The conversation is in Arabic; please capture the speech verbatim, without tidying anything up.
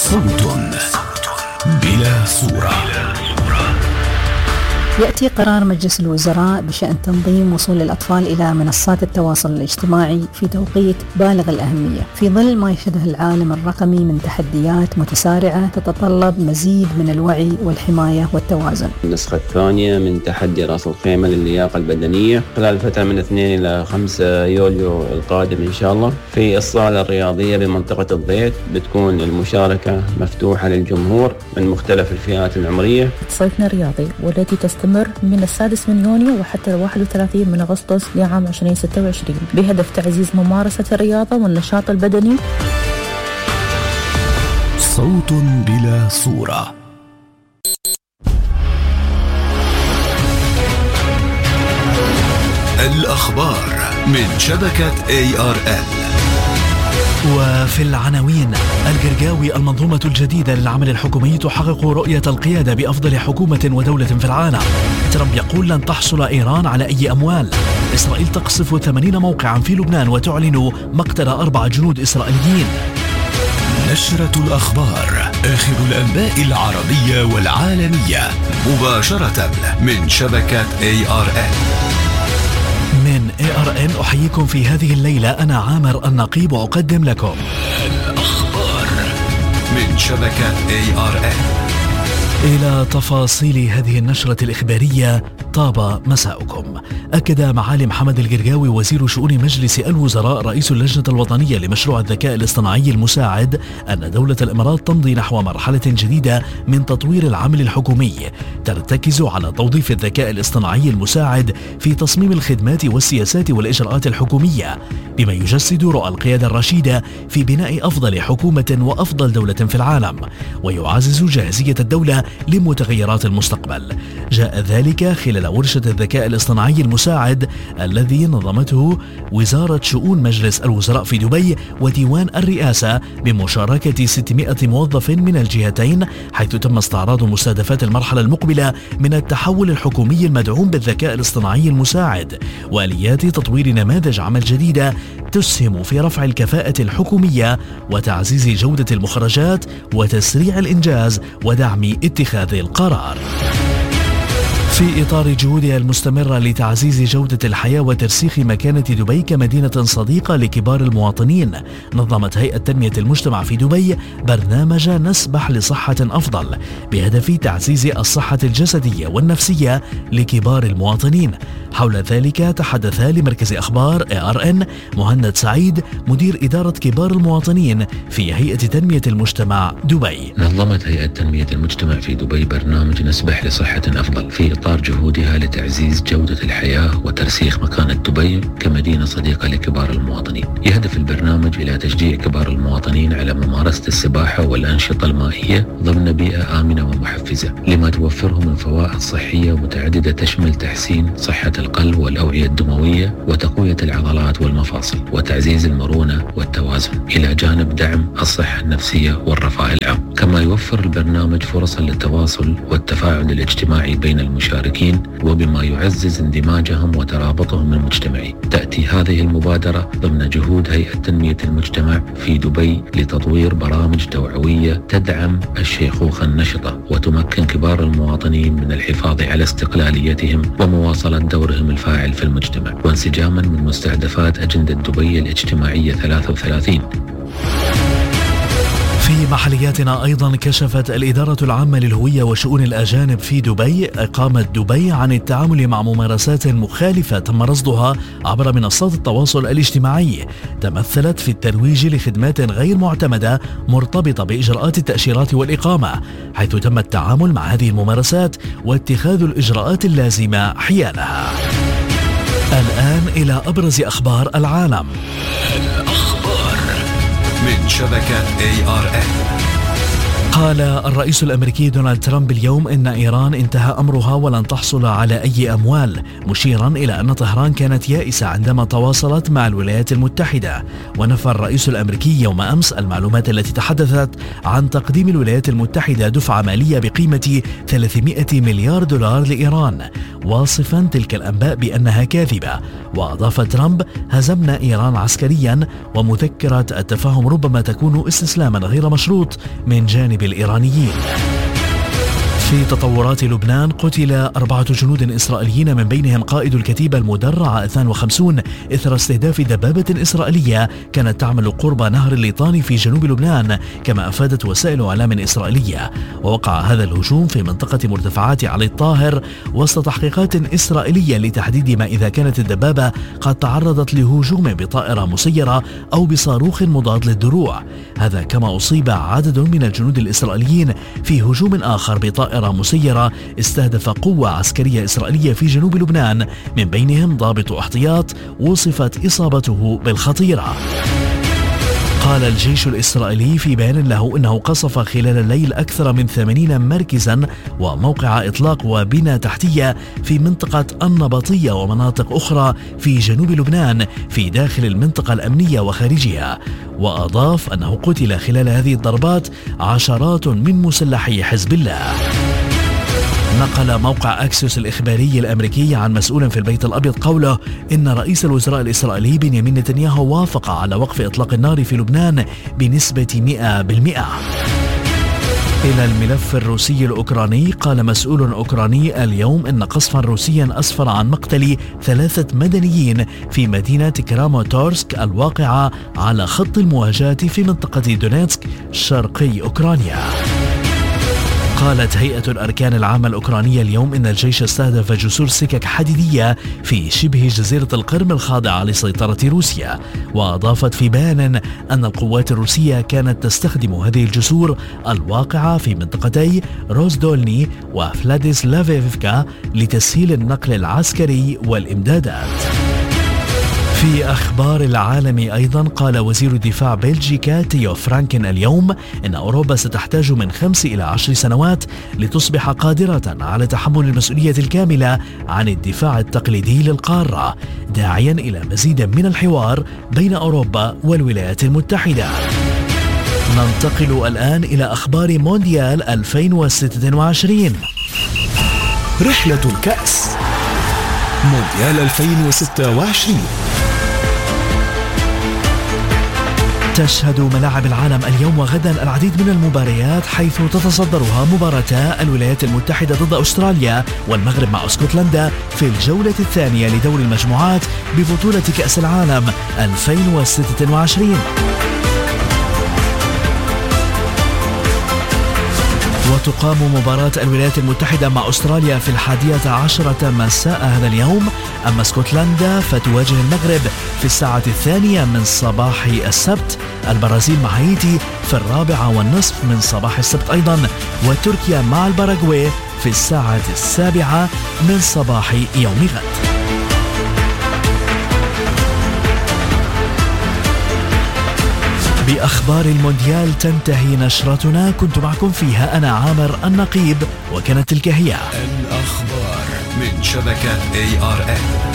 صوت بلا صورة. يأتي قرار مجلس الوزراء بشأن تنظيم وصول الأطفال إلى منصات التواصل الاجتماعي في توقيت بالغ الأهمية، في ظل ما يشهده العالم الرقمي من تحديات متسارعة تتطلب مزيد من الوعي والحماية والتوازن. النسخة الثانية من تحدي رأس الخيمة للياقة البدنية خلال الفترة من اثنين إلى خمسة يوليو القادم إن شاء الله في الصالة الرياضية بمنطقة الضيط. بتكون المشاركة مفتوحة للجمهور من مختلف الفئات العمرية. صيفنا الرياضي والتي تستمر من السادس من يونيو وحتى الواحد وثلاثين من أغسطس لعام ألفين وستة وعشرين بهدف تعزيز ممارسة الرياضة والنشاط البدني. صوت بلا صورة. الأخبار من شبكة إيه آر إل. وفي العناوين: القرقاوي: المنظومة الجديدة للعمل الحكومي تحقق رؤية القيادة بأفضل حكومة ودولة في العالم. ترامب يقول لن تحصل إيران على أي أموال. إسرائيل تقصف ثمانين موقعا في لبنان وتعلن مقتل أربع جنود إسرائيليين. نشرة الأخبار، آخر الأنباء العربية والعالمية مباشرة من شبكة إيه آر إل. من إيه آر إن أحييكم في هذه الليلة، أنا عامر النقيب وأقدم لكم الأخبار من شبكة إيه آر إن. إلى تفاصيل هذه النشرة الإخبارية. طاب مساؤكم. أكد معالي محمد القرقاوي وزير شؤون مجلس الوزراء رئيس اللجنة الوطنية لمشروع الذكاء الاصطناعي المساعد أن دولة الإمارات تمضي نحو مرحلة جديدة من تطوير العمل الحكومي ترتكز على توظيف الذكاء الاصطناعي المساعد في تصميم الخدمات والسياسات والإجراءات الحكومية، بما يجسد رؤى القيادة الرشيدة في بناء أفضل حكومة وأفضل دولة في العالم، ويعزز جاهزية الدولة لمتغيرات المستقبل. جاء ذلك خلال ورشة الذكاء الاصطناعي المساعد الذي نظمته وزارة شؤون مجلس الوزراء في دبي وديوان الرئاسة بمشاركة ستمائة موظف من الجهتين، حيث تم استعراض مستهدفات المرحلة المقبلة من التحول الحكومي المدعوم بالذكاء الاصطناعي المساعد وآليات تطوير نماذج عمل جديدة تسهم في رفع الكفاءة الحكومية وتعزيز جودة المخرجات وتسريع الإنجاز ودعم اتخاذ القرار. في إطار جهودها المستمرة لتعزيز جودة الحياة وترسيخ مكانة دبي كمدينة صديقة لكبار المواطنين، نظمت هيئة تنمية المجتمع في دبي برنامج نسبح لصحة أفضل بهدف تعزيز الصحة الجسدية والنفسية لكبار المواطنين. حول ذلك تحدث لمركز أخبار إيه آر إن مهند سعيد مدير إدارة كبار المواطنين في هيئة تنمية المجتمع دبي. نظمت هيئة تنمية المجتمع في دبي برنامج نسبح لصحة أفضل في إطار جهودها لتعزيز جودة الحياة وترسيخ مكانة دبي كمدينة صديقة لكبار المواطنين. يهدف البرنامج إلى تشجيع كبار المواطنين على ممارسة السباحة والأنشطة المائية ضمن بيئة آمنة ومحفزة لما توفره من فوائد صحية متعددة تشمل تحسين صحة القلب والأوعية الدموية وتقوية العضلات والمفاصل وتعزيز المرونة والتوازن، إلى جانب دعم الصحة النفسية والرفاه العام. كما يوفر البرنامج فرصا للتواصل والتفاعل الاجتماعي بين المشاركين وبما يعزز اندماجهم وترابطهم المجتمعي. تأتي هذه المبادرة ضمن جهود هيئة تنمية المجتمع في دبي لتطوير برامج توعوية تدعم الشيخوخة النشطة وتمكن كبار المواطنين من الحفاظ على استقلاليتهم ومواصلة دورهم الفاعل في المجتمع، وانسجاما من مستهدفات أجندة دبي الاجتماعية ثلاثة وثلاثين. في محلياتنا أيضا كشفت الإدارة العامة للهوية وشؤون الأجانب في دبي إقامة دبي عن التعامل مع ممارسات مخالفة تم رصدها عبر منصات التواصل الاجتماعي تمثلت في الترويج لخدمات غير معتمدة مرتبطة بإجراءات التأشيرات والإقامة، حيث تم التعامل مع هذه الممارسات واتخاذ الإجراءات اللازمة حيالها. الآن إلى أبرز أخبار العالم. الأخبار من شبكة إيه آر إن. قال الرئيس الأمريكي دونالد ترامب اليوم إن إيران انتهى أمرها ولن تحصل على أي أموال، مشيرا إلى أن طهران كانت يائسة عندما تواصلت مع الولايات المتحدة. ونفى الرئيس الأمريكي يوم أمس المعلومات التي تحدثت عن تقديم الولايات المتحدة دفعة مالية بقيمة ثلاثمائة مليار دولار لإيران، واصفا تلك الأنباء بأنها كاذبة. وأضاف ترامب: هزمنا إيران عسكريا، ومذكرة التفاهم ربما تكون استسلاما غير مشروط من جانب الإيرانيين. في تطورات لبنان، قتل أربعة جنود إسرائيليين من بينهم قائد الكتيبة المدرعة اثنين وخمسين إثر استهداف دبابة إسرائيلية كانت تعمل قرب نهر الليطاني في جنوب لبنان، كما أفادت وسائل إعلام إسرائيلية. ووقع هذا الهجوم في منطقة مرتفعات علي الطاهر وسط تحقيقات إسرائيلية لتحديد ما إذا كانت الدبابة قد تعرضت لهجوم بطائرة مسيرة أو بصاروخ مضاد للدروع. هذا كما أصيب عدد من الجنود الإسرائيليين في هجوم آخر بطائرة مسيرة استهدف قوة عسكرية إسرائيلية في جنوب لبنان، من بينهم ضابط احتياط وصفت إصابته بالخطيرة. قال الجيش الإسرائيلي في بيان له إنه قصف خلال الليل أكثر من ثمانين مركزا وموقع إطلاق وبنى تحتية في منطقة النبطية ومناطق أخرى في جنوب لبنان في داخل المنطقة الأمنية وخارجها. وأضاف أنه قتل خلال هذه الضربات عشرات من مسلحي حزب الله. نقل موقع أكسيوس الإخباري الأمريكي عن مسؤول في البيت الأبيض قوله إن رئيس الوزراء الإسرائيلي بنيامين نتنياهو وافق على وقف إطلاق النار في لبنان بنسبة مئة بالمئة. إلى الملف الروسي الأوكراني، قال مسؤول أوكراني اليوم إن قصفا روسيا أسفر عن مقتل ثلاثة مدنيين في مدينة كراماتورسك الواقعة على خط المواجهة في منطقة دونيتسك شرقي أوكرانيا. قالت هيئة الأركان العامة الأوكرانية اليوم إن الجيش استهدف جسور سكك حديدية في شبه جزيرة القرم الخاضعة لسيطرة روسيا. وأضافت في بيان أن القوات الروسية كانت تستخدم هذه الجسور الواقعة في منطقتي روزدولني وفلاديسلافيفكا لتسهيل النقل العسكري والإمدادات. في أخبار العالم أيضا، قال وزير الدفاع بلجيكا تيو فرانكن اليوم إن أوروبا ستحتاج من خمس إلى عشر سنوات لتصبح قادرة على تحمل المسؤولية الكاملة عن الدفاع التقليدي للقارة، داعيا إلى مزيد من الحوار بين أوروبا والولايات المتحدة. ننتقل الآن إلى أخبار مونديال ألفين وستة وعشرين. رحلة الكأس مونديال ألفين وستة وعشرين. تشهد ملاعب العالم اليوم وغدا العديد من المباريات، حيث تتصدرها مباراتا الولايات المتحدة ضد أستراليا والمغرب مع اسكتلندا في الجولة الثانية لدور المجموعات ببطولة كأس العالم ألفين وستة وعشرين. وتقام مباراة الولايات المتحدة مع أستراليا في الحادية عشرة مساء هذا اليوم، أما اسكتلندا فتواجه المغرب في الساعة الثانية من صباح السبت، البرازيل مع هايتي في الرابعة والنصف من صباح السبت أيضا، وتركيا مع الباراغواي في الساعة السابعة من صباح يوم غد. بأخبار المونديال تنتهي نشرتنا، كنت معكم فيها أنا عامر النقيب، وكانت تلك هي الأخبار من شبكة إيه آر إن.